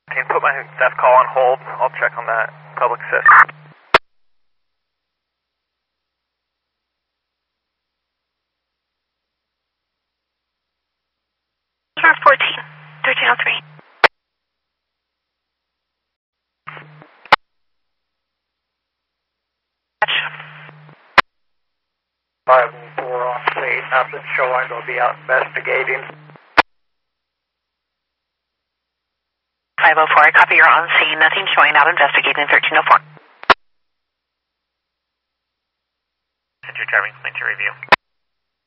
Can you put my death call on hold? I'll check on that public assist. Sure, 1303. 504 on scene, nothing showing, we'll be out investigating. 504, I copy, you're on scene, nothing showing, out investigating 1304. Send your driving plan to review.